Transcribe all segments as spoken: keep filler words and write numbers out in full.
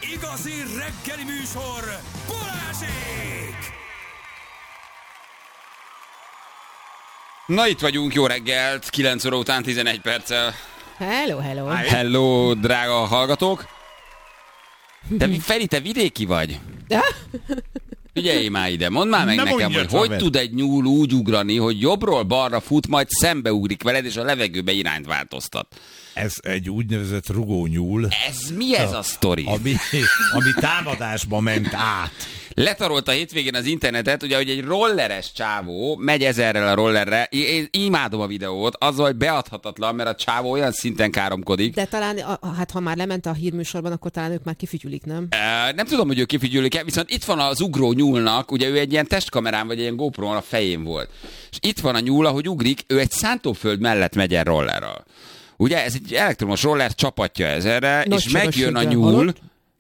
Igazi reggeli műsor, Balázsék! Na itt vagyunk, jó reggelt, kilenc óra után tizenegy perccel. Hello, hello. Hi. Hello, drága hallgatók. Te Feri, te vidéki vagy? Figyelj már ide, mondd már meg Nem nekem, hogy hogy veled. tud egy nyúl úgy ugrani, hogy jobbról balra fut, majd szembeugrik veled, és a levegőbe irányt változtat. Ez egy úgynevezett rugónyúl, Ez mi ez a sztori? ami, ami támadásba ment át. Letarolta hétvégén az internetet, ugye, hogy egy rolleres csávó megy ezerrel a rollerre. Én imádom a videót, azzal, hogy beadhatatlan, mert a csávó olyan szinten káromkodik. De talán, a, hát ha már lement a hírműsorban, akkor talán ők már kifütyülik, nem? E, nem tudom, hogy ő kifigyülik-e, viszont itt van az ugró nyúlnak, ugye ő egy ilyen testkamerán, vagy egy ilyen GoPro-n a fején volt. És itt van a nyúl, ahogy ugrik, ő egy szántóföld mellett megy el rollerral. Ugye, ez egy elektromos roller, csapatja ezerre, Nagy és megjön a sebességgel nyúl. halad.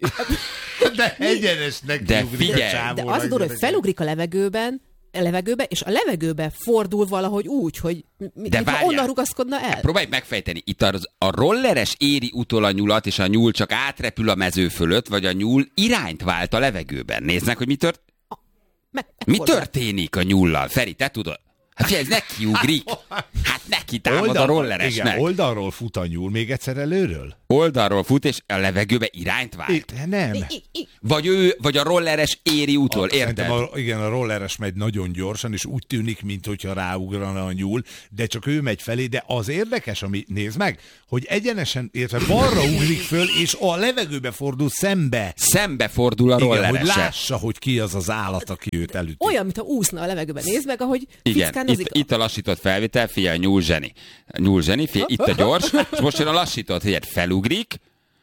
De egyenesnek De kiugrik figyelj! a csávó. De az a durva, hogy felugrik a levegőben, a levegőbe, és a levegőbe fordul valahogy úgy, hogy mi, De mintha várjál. onnan rugaszkodna el. Próbálj megfejteni. Itt az, a rolleres éri utol a nyulat, és a nyúl csak átrepül a mező fölött, vagy a nyúl irányt vált a levegőben. Nézd meg, hogy mi, tört... Meg, mi fordul. történik a nyúllal. Feri, te tudod? Hát figyelj, ez neki ugrik. Hát neki támad a rolleresnek. Igen, oldalról fut a nyúl, még egyszer előről? Oldalról fut, és a levegőbe irányt vált. Itt, nem. I, i, i. Vagy ő, vagy a rolleres éri utol, A- érted? szerintem A, igen, a rolleres megy nagyon gyorsan, és úgy tűnik, mintha ráugrana a nyúl, de csak ő megy felé, de az érdekes, ami, nézd meg, hogy egyenesen, értve balra ugrik föl, és a levegőbe fordul szembe. Szembe fordul a Igen, hogy rollerese. lássa, hogy ki az az állat, aki őt elüti. Olyan, mintha úszna a levegőben. Nézd meg, ahogy Igen, fickánozik. itt, itt a lassított felvétel, figyelj, nyúl zseni. Nyúl zseni, figyelj, itt a gyors, és most jön a lassított, figyelj, felugrik,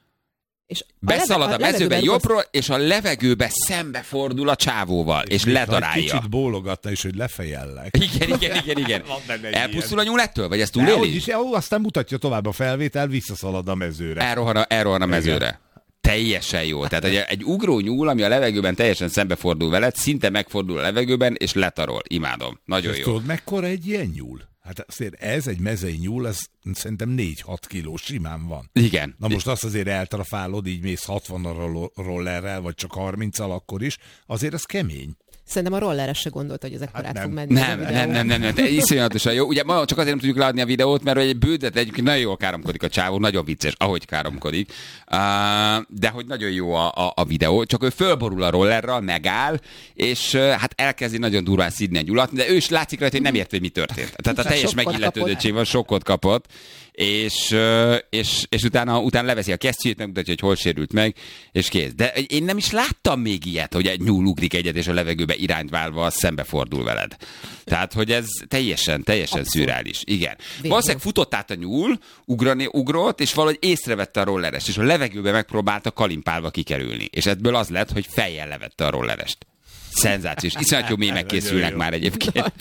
És beszalad a, leve- mezőben levegőben jobbról, és a levegőbe szembe fordul a csávóval, és Még ha ledarálja. Kicsit bólogatna is, hogy lefejellek. Igen, igen, igen, igen. Van benne egy Elpusztul a nyúl ettől, vagy ezt De hogy túléli? is, ó, aztán mutatja tovább a felvétel, visszaszalad a mezőre. Elrohan a, elrohan a mezőre. Teljesen jó. Tehát egy, egy ugró nyúl, ami a levegőben teljesen szembefordul veled, szinte megfordul a levegőben, és letarol. Imádom. Nagyon Ezt jó. tudod, mekkora egy ilyen nyúl? Hát azért ez egy mezei nyúl, ez szerintem négy-hat kiló simán van. Igen. Na most azt azért eltrafálod, így mész hatvannal rollerrel, vagy csak harminccal akkor is, azért ez kemény. Szerintem a rolleres se gondolta, hogy ez ekkor Hát át nem. fog menni. Nem, ez a nem, videó. nem, nem, nem, de iszonyatosan jó. Ugye ma csak azért nem tudjuk leadni a videót, mert egy bődet egyébként nagyon jól káromkodik a csávó, nagyon vicces, ahogy káromkodik. Uh, de hogy nagyon jó a, a, a videó, csak ő fölborul a rollerral, megáll, és uh, hát elkezdi nagyon durván szídni a nyulat, de ő is látszik rajta, hogy nem ért, hogy mi történt. Tehát a teljes Sokkot megilletődöttség van, sokkot kapott, és, uh, és, és utána, utána leveszi a kesztyűjét, megmutatja, hogy hol sérült meg, és kész. De én nem is láttam még ilyet, hogy egy nyúl ugrik egyet, és a levegőbe irányt válva szembefordul veled. Tehát, hogy ez teljesen, teljesen Abszolút. szürreális. Igen. Végül. Valószínűleg futott át a nyúl, ugrani, ugrott, és valahogy észrevette a rollerest, és a levegőbe megpróbálta kalimpálva kikerülni. És ebből az lett, hogy fejjel levette a rollerest. Szenzációs. Iszonyat jó mémek készülnek jó. már egyébként.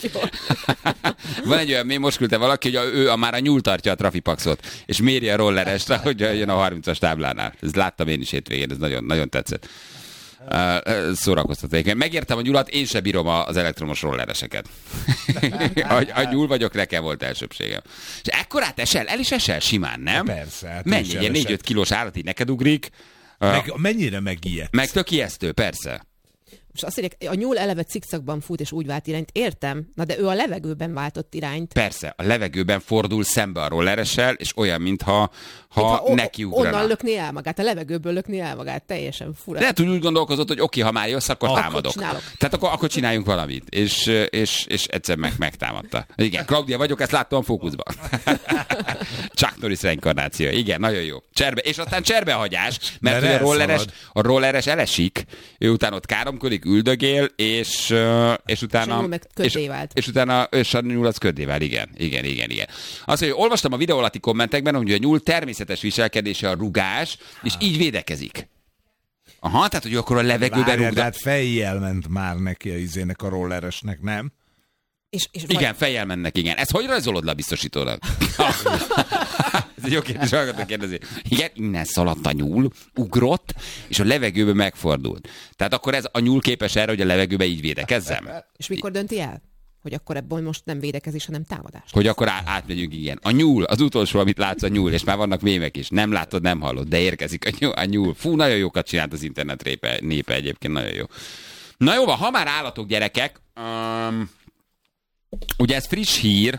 Van egy olyan mém, most küldte valaki, hogy ő a, már a nyúl tartja a trafipaxot, és méri a rollerest, hogy jön a harmincas táblánál. Ezt láttam én is hétvégén, ez nagyon, nagyon tetszett. Uh, szórakoztató. Megértem a nyulat, én se bírom az elektromos rollereseket. a, a nyúl vagyok, nekem volt elsőbségem. És ekkorát esel? El is esel simán, nem? Persze, hát ő Mennyi, is egy ilyen elesett. négy-öt kilós állat így neked ugrik. Uh, Meg, mennyire megijedt? meg tök ijesztő, persze. Most azt mondják, a nyúl eleve cikszakban fut és úgy vált irányt. Értem, na de ő a levegőben váltott irányt. Persze, a levegőben fordul szembe a rolleressel, és olyan, mintha ha Mintha o- neki ugrana. Onnan lökné el magát, a levegőből lökné el magát, teljesen fura. Lehet, hogy úgy gondolkozott, hogy oké, ha már jössz, akkor, Akkor támadok. csinálok. Tehát akkor, akkor csináljunk valamit. És, és, és egyszer meg, megtámadta. Igen, Claudia vagyok, ezt láttam a fókuszban. Chuck Norris reinkarnáció. Igen, nagyon jó. Cserbe. És aztán cserbehagyás, mert Mert hogy a rolleres, elszalad. a rolleres elesik, ő utána ott káromkodik, üldögél, és, ö, és utána... És a nyúl meg köddé és, vált. és utána és a nyúl az köddé vált, igen. Igen, igen, igen. Azt mondja, hogy olvastam a videó alatti kommentekben, hogy a nyúl természetes viselkedése a rugás, és így védekezik. Aha, tehát, hogy akkor a levegőben Várjál, rúgda. hát fejjel ment már neki a izének a rolleresnek, nem? És, és Igen, fejjel mennek, igen. Ezt hogy rajzolod le a biztosítónak? Ez egy jó kérdés, hallgatok kérdezi. Igen, innen szaladt a nyúl, ugrott, és a levegőbe megfordult. Tehát akkor ez a nyúl képes erre, hogy a levegőbe így védekezzem? És mikor dönti el? hogy akkor ebből most nem védekezés, hanem támadás. Hogy akkor á- átmegyünk, igen. A nyúl, az utolsó, amit látsz, a nyúl, és már vannak mémek is. Nem látod, nem hallod, de érkezik a nyúl. A nyúl. Fú, nagyon jókat csinált az internet répe, népe egyébként, nagyon jó. Na jó van, ha már állatok, gyerekek, um, ugye ez friss hír,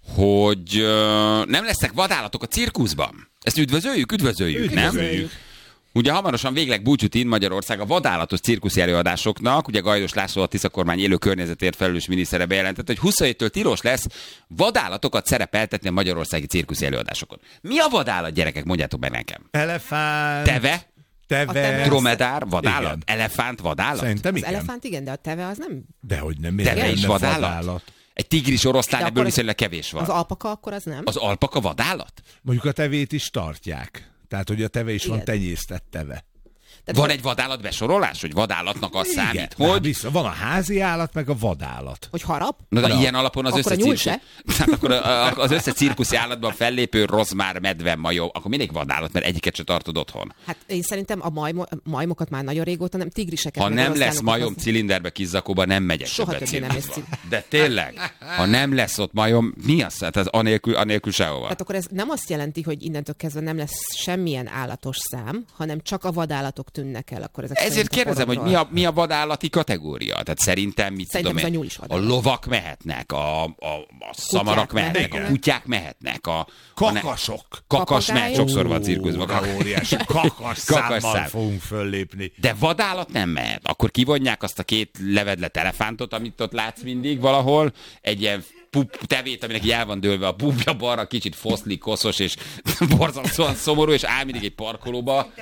hogy uh, nem lesznek vadállatok a cirkuszban. Ezt üdvözöljük, üdvözöljük, Üdvözöljük. nem? Ugye hamarosan végleg búcsút ír Magyarország a vadállatos cirkuszi előadásoknak. Ugye Gajdos László, a Tisza kormány élő környezetért felelős minisztere bejelentette, hogy huszonhéttől tilos lesz vadállatokat szerepeltetni a magyarországi cirkuszi előadásokon. Mi a vadállat, gyerekek? Mondjátok meg nekem. Elefánt. Teve? A teve. Teve. Dromedár? Vadállat? Igen. Elefánt? Vadállat? Szerintem Az igen. elefánt igen, de a teve az nem... Dehogy nem. Teve miért is lenne vadállat? Egy tigris oroszlán, De ebből akkor az- viszonylag kevés van. Az alpaka akkor az nem? Az alpaka vadállat? Mondjuk a tevét is tartják. Tehát, hogy a teve is Igen. van tenyésztett teve. Tehát Van egy vadállat besorolás, hogy vadállatnak az számít? Igen. Hogy? Hát vissza, van a házi állat, meg a vadállat. Hogy harap? Na, de Na. ilyen alapon az Akkor a össze nyúl cirkusz... Hát akkor a- a- az össze cirkuszi állatban fellépő rozmár, medve, majom, akkor mindig vadállat, mert egyiket se tartod otthon. Hát én szerintem a majmo, majmokat már nagyon régóta nem, tigriseket. Ha meg nem lesz oroszlánokat majom hozzá- cilinderbe, kizakóba, nem megyek Soha többet többé nem mész cirkuszba. De tényleg, ha nem lesz ott majom, mi az? Hát az anélkül, anélkül sehova. Tehát akkor ez nem azt jelenti, hogy innentől kezdve nem lesz semmilyen állatos szám, hanem csak a vadállatok tűnnek el. Akkor ezek Ezért szerint a kérdezem, hogy mi forogról. a, mi a vadállati kategória? Tehát szerintem, mit Szerintem tudom ez a én, nyúl is a vadállat. lovak mehetnek, a, a, a szamarak mehetnek, mehetnek. a kutyák mehetnek, a, a ne- Kakasok. kakas Papagájok. mehet, sokszor van cirkuszban. Ó, de óriási kakas Kakas számmal szám. fogunk föllépni. De vadállat nem mehet. Akkor kivonják azt a két levedlet elefántot, amit ott látsz mindig valahol, egy ilyen pup tevét, aminek el van dőlve a pupja balra, kicsit foszli, koszos és borzasztóan szomorú, és áll mindig egy parkolóba.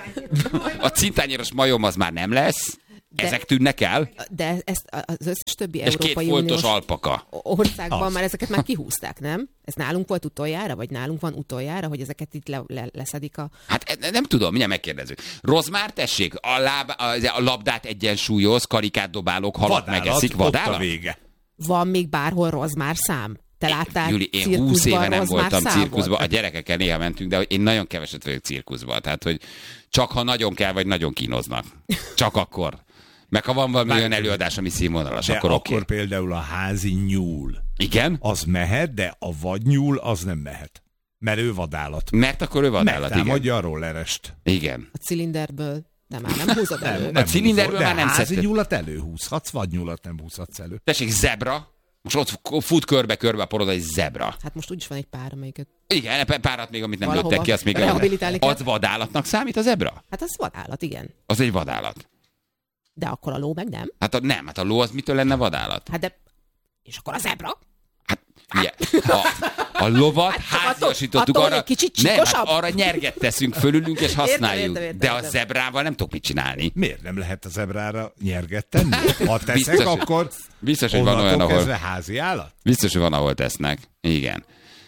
A cintányéros majom az már nem lesz. De- Ezek tűnnek el. De ezt az összes többi És két Európai foltos Uniós alpaka. országban Az. már ezeket már kihúzták, nem? Ez nálunk volt utoljára, vagy nálunk van utoljára, hogy ezeket itt le, le, leszedik a... Hát e- nem tudom, mindjárt megkérdezzük. Rozmár, tessék, a, láb, a, a labdát egyensúlyoz, karikát dobálok, halat megeszik, ott a vadállat? vége. Van még bárhol rozmár szám? Te láttál Júli, én cirkuszban húsz éve nem rozmár voltam számot? cirkuszban, a gyerekekkel néha mentünk, de én nagyon keveset vagyok cirkuszban, tehát hogy csak ha nagyon kell, vagy nagyon kínoznak. Csak akkor. Meg ha van valami olyan előadás, ami színvonalas, De akkor akkor, oké. Okay. például a házi nyúl. Igen? Az mehet, de a vadnyúl az nem mehet. Mert ő vadállat. Mert akkor ő vadállat, igen. Megtámadja a rollerest. Igen. A cilinderből nem áll, nem húzod elő. A cilinderből húzol, már nem de házi szedted. nyúlat előhúzhatsz, vadnyúlat nem húzhatsz elő. Tessék, zebra. Most ott fut körbe-körbe a poroda, egy zebra. Hát most úgyis van egy pár, amelyiket... Igen, p- párat még, amit nem Valahova lőttek ki, azt még rehabilitálni kell. az vadállatnak számít a zebra? Hát az vadállat, igen. Az egy vadállat. De akkor a ló meg nem. Hát a, nem, hát a ló az mitől lenne vadállat? Hát de... És akkor a zebra? Hát, ugye, a, a lovat Hát attól- háziasítottuk attól, hogy arra, egy kicsit nem, hát csikosabb? arra nyerget teszünk fölülünk, és használjuk. értem, értem, de a értem. zebrával nem tudok mit csinálni. Miért nem lehet a zebrára nyerget tenni? Ha teszek, Biztos, hogy- akkor biztos, hogy van onnantól olyan, ahol- kezdve házi állat? Biztos, hogy van, ahol tesznek. Igen.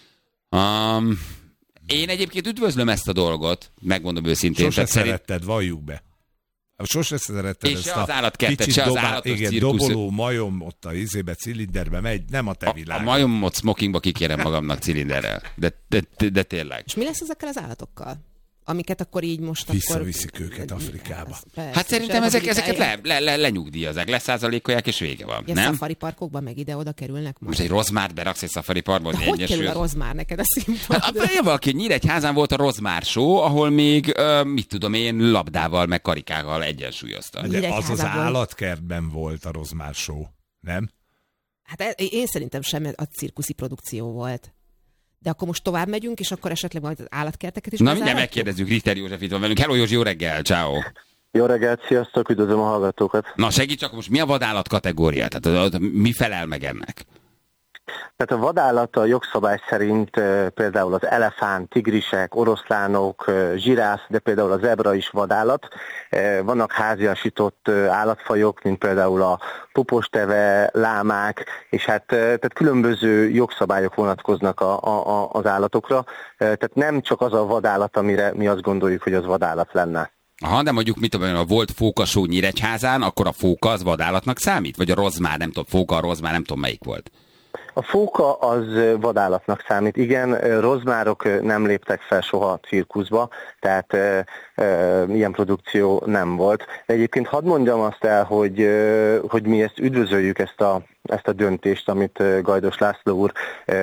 Um, én egyébként üdvözlöm ezt a dolgot, megmondom őszintén. Sose tehát szerint- szeretted, valljuk be. Sose szeretted És ezt se a az állatkertet, kicsit se az dobál- állatos igen, cirkusz- doboló majom ott a izébe, cilinderbe megy, nem a te A, a világ. majomot smokingba kikérem magamnak cilinderrel. De, de, de, de tényleg. És mi lesz ezekkel az állatokkal? Amiket akkor így most Visszaviszik akkor... őket Afrikába. Persze, Hát szerintem és ezek, ezeket rehabilitálják. le, le, le, lenyugdíjazzák, leszázalékolják, és vége van. Ilyen Nem? szafari parkokba meg ide-oda kerülnek majd. Most egy rozmárt beraksz egy szafari parkba, De hogy hogy kerül a egyensúlyoz. rozmár neked a Hát, színpadra? a- valaki Nyíregyházán volt a rozmár show, ahol még, ö, mit tudom én, labdával, meg karikával egyensúlyozta. De az az Nyíregyházából. állatkertben volt a rozmár show, nem? Hát e- én szerintem sem a cirkuszi produkció volt. De akkor most tovább megyünk, és akkor esetleg majd az állatkerteket is Na mindjárt bezárhatjuk? megkérdezzük, Richter József itt van velünk. Hello Józsi, jó reggel, ciao. Jó reggelt, sziasztok, üdvözlöm a hallgatókat. Na segíts csak, most mi a vadállat kategória? Tehát mi felel meg ennek? Tehát a vadállat a jogszabály szerint e, például az elefánt, tigrisek, oroszlánok, e, zsiráf, de például a zebra is vadállat. E, vannak háziasított e, állatfajok, mint például a puposteve, lámák, és hát e, tehát különböző jogszabályok vonatkoznak a, a, a, az állatokra. E, tehát nem csak az a vadállat, amire mi azt gondoljuk, hogy az vadállat lenne. Aha, de mondjuk, mit tudom én, a volt fókasó Nyíregyházán, akkor a fóka az vadállatnak számít? Vagy a rozmár, nem tudom, fóka, a rozmár, nem tudom melyik volt. A fóka az vadállatnak számít. Igen, rozmárok nem léptek fel soha a cirkuszba, tehát e, e, ilyen produkció nem volt. De egyébként hadd mondjam azt el, hogy, e, hogy mi ezt üdvözöljük, ezt a ezt a döntést, amit Gajdos László úr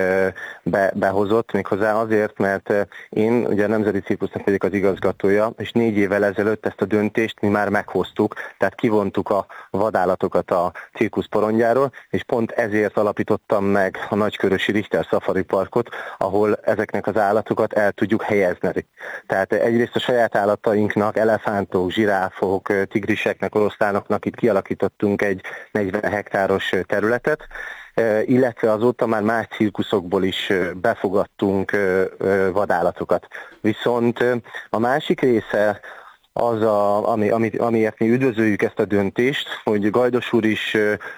be, behozott, méghozzá azért, mert én ugye a Nemzeti Cirkusznak vagyok az igazgatója, és négy évvel ezelőtt ezt a döntést mi már meghoztuk, tehát kivontuk a vadállatokat a cirkusz porondjáról, és pont ezért alapítottam meg a Nagykörösi Richter Safari Parkot, ahol ezeknek az állatokat el tudjuk helyezni. Tehát egyrészt a saját állatainknak, elefántok, zsiráfok, tigriseknek, oroszlánoknak itt kialakítottunk egy negyven hektáros területet, illetve azóta már más cirkuszokból is befogadtunk vadállatokat. Viszont a másik része az, a, ami, ami, amiért mi üdvözöljük ezt a döntést, hogy Gajdos úr is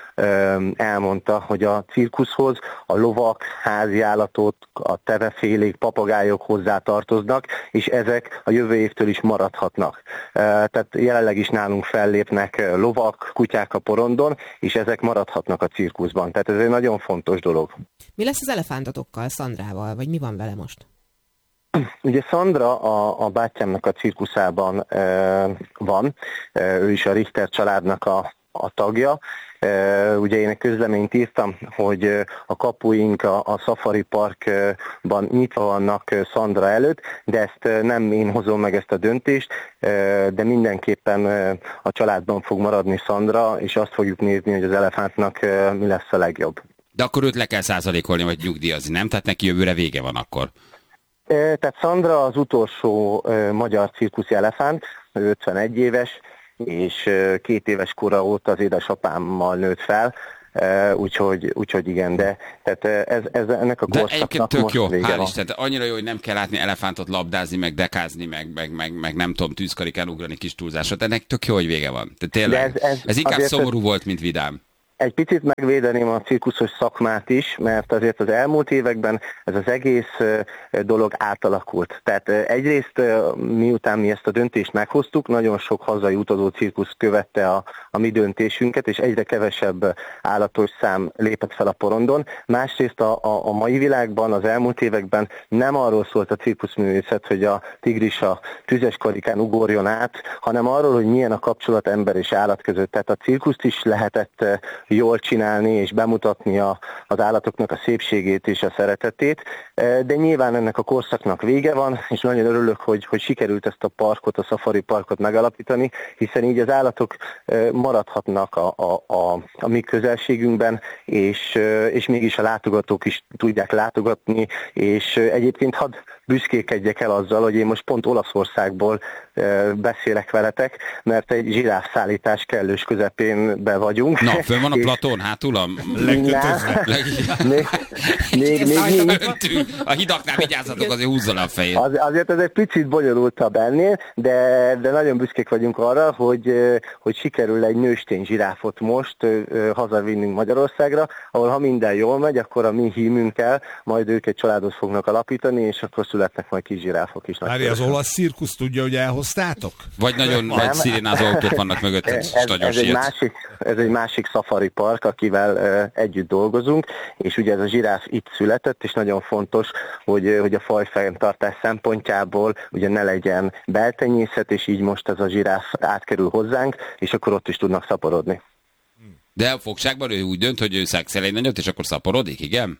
elmondta, hogy a cirkuszhoz a lovak, háziállatot, a tevefélék, papagájok hozzá tartoznak, és ezek a jövő évtől is maradhatnak. Tehát jelenleg is nálunk fellépnek lovak, kutyák a porondon, és ezek maradhatnak a cirkuszban. Tehát ez egy nagyon fontos dolog. Mi lesz az elefántatokkal, Szandrával, vagy mi van vele most? Ugye Szandra a, a bátyámnak a cirkuszában e, van, e, ő is a Richter családnak a, a tagja. E, ugye én egy közleményt írtam, hogy a kapuink a, a Safari Parkban nyitva vannak Szandra előtt, de ezt nem én hozom meg ezt a döntést, e, de mindenképpen a családban fog maradni Szandra, és azt fogjuk nézni, hogy az elefántnak mi lesz a legjobb. De akkor őt le kell százalékolni, vagy nyugdíjazni, nem? Tehát neki jövőre vége van akkor. Tehát Szandra az utolsó uh, magyar cirkuszi elefánt, ötvenegy éves, és uh, két éves kora óta az édesapámmal nőtt fel, uh, úgyhogy, úgyhogy igen, de tehát ez, ez ennek a korszaknak most jó, vége hál' van. Isten, annyira jó, hogy nem kell látni elefántot labdázni, meg dekázni, meg, meg, meg, meg nem tudom, tűzkarikán ugrani kis túlzásra, ennek tök jó, hogy vége van. Tehát tényleg, ez, ez, ez inkább szomorú ez... volt, mint vidám. Egy picit megvédeném a cirkuszos szakmát is, mert azért az elmúlt években ez az egész dolog átalakult. Tehát egyrészt miután mi ezt a döntést meghoztuk, nagyon sok hazai utazó cirkusz követte a, a mi döntésünket, és egyre kevesebb állatos szám lépett fel a porondon. Másrészt a, a, a mai világban, az elmúlt években nem arról szólt a cirkuszművészet, hogy a tigris a tüzes karikán ugorjon át, hanem arról, hogy milyen a kapcsolat ember és állat között. Tehát a cirkuszt is lehetett jól csinálni és bemutatni a, az állatoknak a szépségét és a szeretetét, de nyilván ennek a korszaknak vége van, és nagyon örülök, hogy, hogy sikerült ezt a parkot, a Safari Parkot megalapítani, hiszen így az állatok maradhatnak a, a, a, a mi közelségünkben, és, és mégis a látogatók is tudják látogatni, és egyébként hadd büszkékedjek el azzal, hogy én most pont Olaszországból beszélek veletek, mert egy zsiráfszállítás kellős közepén be vagyunk. Na, fönn van a platón, hátul a legkötözve. még, még, még, még, a hidaknál vigyázzatok, azért húzzon a fejét. Az, azért ez egy picit bonyolultabb ennél, de, de nagyon büszkék vagyunk arra, hogy, hogy sikerül egy nőstény zsiráfot most hazavinnünk Magyarországra, ahol ha minden jól megy, akkor a mi hímünkkel majd ők egy családot fognak alapítani, és akkor születnek majd kis zsiráfok is. Várj, az olasz cirkusz tudja, hogy elhoztátok? Vagy nagyon nagy szirénázó autók vannak mögött, ez, ez, nagyon ez, egy másik, ez egy másik Safari Park, akivel uh, együtt dolgozunk, és ugye ez a zsiráf itt született, és nagyon fontos, hogy, hogy a fajfenntartás szempontjából ugye ne legyen beltenyészet, és így most ez a zsiráf átkerül hozzánk, és akkor ott is tudnak szaporodni. De a fogságban ő úgy dönt, hogy ő szexel egy nagyot, és akkor szaporodik, igen?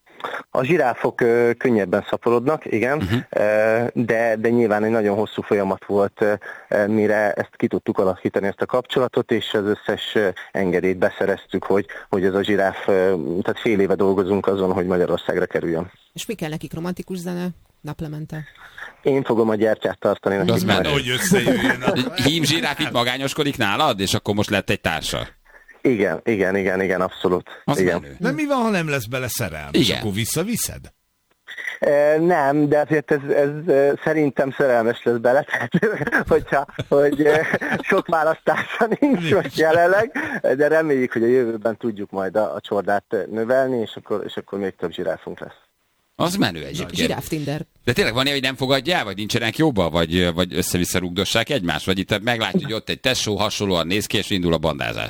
A zsiráfok ö, könnyebben szaporodnak, igen, uh-huh. ö, de, de nyilván egy nagyon hosszú folyamat volt, ö, mire ezt ki tudtuk alakítani, ezt a kapcsolatot, és az összes ö, engedélyt beszereztük, hogy, hogy ez a zsiráf, ö, tehát fél éve dolgozunk azon, hogy Magyarországra kerüljön. És mi kell nekik, romantikus zene, naplemente? Én fogom a gyertyát tartani. Az menő. Hogy összejöjjön a... Hím zsiráf itt magányoskodik nálad, és akkor most lett egy társa. Igen, igen, igen, igen, abszolút. Az igen. menő. De mi van, ha nem lesz bele szerelmes? Igen. Akkor visszaviszed? E, nem, de azért ez, ez szerintem szerelmes lesz bele, tehát hogyha hogy sok választása nincs most jelenleg, de reméljük, hogy a jövőben tudjuk majd a, a csordát növelni, és akkor, és akkor még több zsiráfunk lesz. Az menő egyébként. Zsiráf Tinder. De tényleg van ilyen, hogy nem fogadjál, vagy nincsenek jobban, vagy, vagy össze-vissza rugdossák egymást, vagy itt meglátja, hogy ott egy tesó hasonlóan néz ki, és indul a bandázás.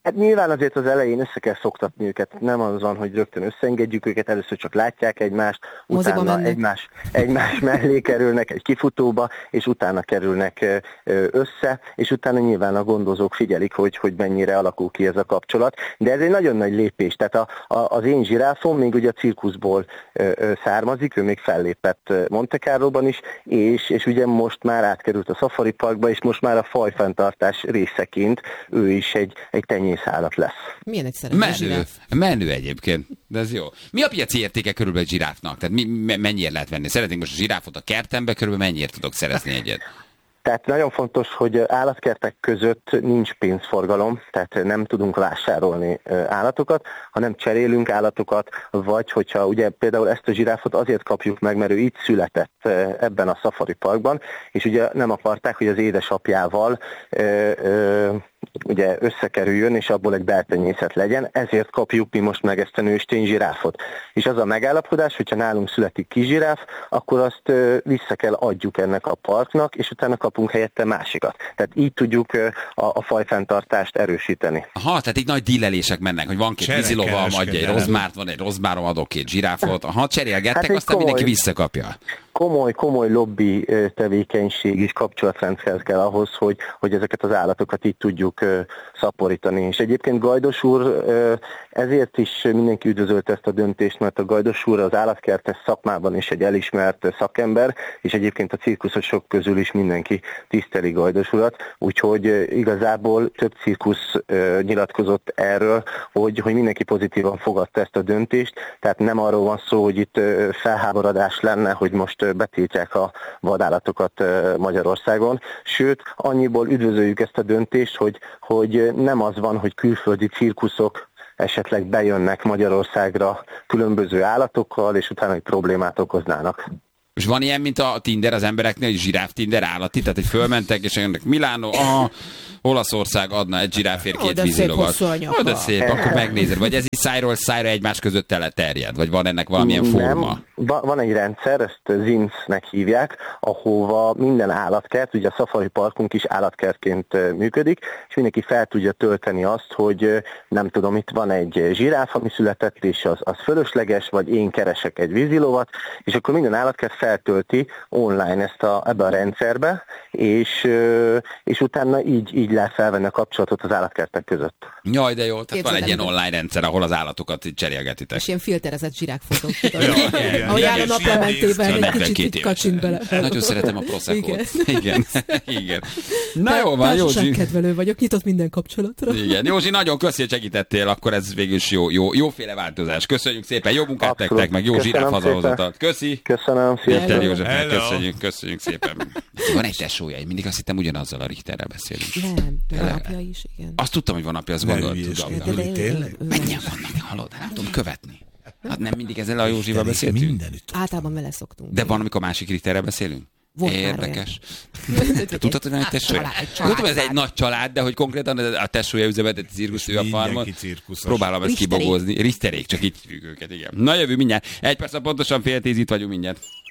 Hát nyilván azért az elején össze kell szoktatni őket, nem az van, hogy rögtön összeengedjük őket, először csak látják egymást, Moziba utána mennek. egymás, egymás mellé kerülnek egy kifutóba, és utána kerülnek össze, és utána nyilván a gondozók figyelik, hogy, hogy mennyire alakul ki ez a kapcsolat. De ez egy nagyon nagy lépés, tehát a, a, az én zsiráfom még ugye a cirkuszból ö, ö, származik, ő még fellépett Monte Carlóban is, és, és ugye most már átkerült a Safari Parkba, és most már a fajfenntartás részeként ő is egy, egy tenyészállat lesz. Milyen egy szerelmes Menő, zsiráf? menő egyébként, de ez jó. Mi a piaci értéke körülbelül egy zsiráfnak? Tehát mi, me- mennyire lehet venni? Szeretnénk most a zsiráfot a kertembe, körülbelül mennyire tudok szerezni egyet? Tehát nagyon fontos, hogy állatkertek között nincs pénzforgalom, tehát nem tudunk vásárolni állatokat, hanem cserélünk állatokat, vagy hogyha ugye például ezt a zsiráfot azért kapjuk meg, mert ő itt született ebben a Safari Parkban, és ugye nem akarták, hogy az édesapjával ö, ö, ugye összekerüljön, és abból egy beltenyészet legyen, ezért kapjuk mi most meg ezt a nőstény zsiráfot. És az a megállapodás, hogyha nálunk születik kis zsiráf, akkor azt ö, vissza kell adjuk ennek a parknak, és utána kapunk helyette másikat. Tehát így tudjuk ö, a, a fajfenntartást erősíteni. Aha, tehát így nagy dílelések mennek, hogy van két Cserekereskedelem. vízilovam, adja egy rozmárt, van egy rozmárom, adok két zsiráfot. Aha, cserélgettek, Hát egy aztán komoly- mindenki visszakapja. Komoly, komoly lobby ö, tevékenység és kapcsolatrendszer kell ahhoz, hogy, hogy ezeket az állatokat így tudjuk ö, szaporítani. És egyébként Gajdos úr ö, ezért is mindenki üdvözölte ezt a döntést, mert a Gajdos úr az állatkertes szakmában is egy elismert szakember, és egyébként a cirkuszosok közül is mindenki tiszteli Gajdos urat, úgyhogy ö, igazából több cirkusz ö, nyilatkozott erről, hogy, hogy mindenki pozitívan fogadta ezt a döntést, tehát nem arról van szó, hogy itt ö, felháborodás lenne, hogy most betiltják a vadállatokat Magyarországon. Sőt, annyiból üdvözöljük ezt a döntést, hogy, hogy nem az van, hogy külföldi cirkuszok esetleg bejönnek Magyarországra különböző állatokkal, és utána egy problémát okoznának. És van ilyen, mint a Tinder az embereknél, hogy zsiráf Tinder állati, tehát hogy fölmentek, és jönnek Milánó, aha, Olaszország adna egy zsiráfért Ó, két de szép vízilovat. hosszú a nyaka. Ó, de szép, akkor megnézed. Vagy ez így szájról szájra egymás között tele terjed? Vagy van ennek valamilyen forma? Nem, Va- van egy rendszer, ezt zinsznek hívják, ahova minden állatkert, ugye a Safari Parkunk is állatkertként ö, működik, és mindenki fel tudja tölteni azt, hogy ö, nem tudom, itt van egy zsiráf, ami született, és az, az fölösleges, vagy én keresek egy vízilovat, és akkor minden állatkert feltölti online ezt a, ebbe a rendszerbe, és, ö, és utána így, így lehet felvenni a kapcsolatot az állatkertek között. Jaj, de jó, tehát Képzeld van egy el, ilyen hogy- online rendszer, ahol az állatokat így cserélgetitek. És ilyen filterezett zsirákfotók, tudod. igen. Ahogy áll a Igen, naplementében, igen, egy kicsit negyvenkét így évesen. kacsint bele. Nagyon szeretem a Prosecco-t. Igen. Igen. Igen. Na jó van, Józsi. Társaságkedvelő vagyok, nyitott minden kapcsolatra. Igen, Józsi, nagyon köszi, hogy segítettél, akkor ez végül is jó, jó, jóféle változás. Köszönjük szépen, jó munkát Abszolút. nektek, meg jó zsiráf Köszönöm hazahozatat. Köszi. Köszönöm, Richter sziasztok! Józsefnek Hello. köszönjük, köszönjük szépen. Van egy tesója, én mindig azt hittem ugyanazzal a Richterrel beszélünk. Nem, de a apja is, igen. Azt tudtam, hogy van apja, azt Ne gondolt, hülyeskedj. tudom. De- de- Tényleg? ő- ő- Mennyien vannak, hallod? Hát nem tudom követni. Hát nem mindig ezzel a Józsival beszéltünk. Mindenütt. Általában vele szoktunk. De van, amikor másik Richterrel beszélünk? Volt már Érdekes. Te tudtad, hogy van egy tesója? Család, egy család. Tudtam, hogy ez egy nagy család, de hogy konkrétan a tesója üzemeltet a cirkusz, ő a Mindenki farmon. cirkuszos. Próbálom ezt Richterék. kibogózni. Richterék, csak így hívjuk őket, igen. Na jövő mindjárt. Egy perc, pontosan fél tíz, itt vagyunk mindjárt.